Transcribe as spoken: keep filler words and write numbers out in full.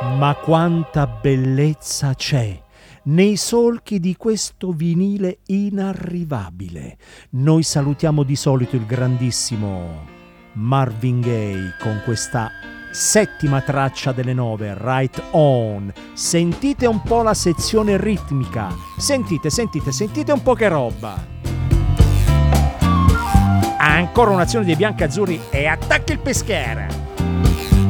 Ma quanta bellezza c'è nei solchi di questo vinile inarrivabile. Noi salutiamo di solito il grandissimo Marvin Gaye con questa settima traccia delle nove, Right On. Sentite un po' la sezione ritmica. Sentite, sentite, sentite un po' che roba. Ancora un'azione dei biancazzurri e attacca il Pescara.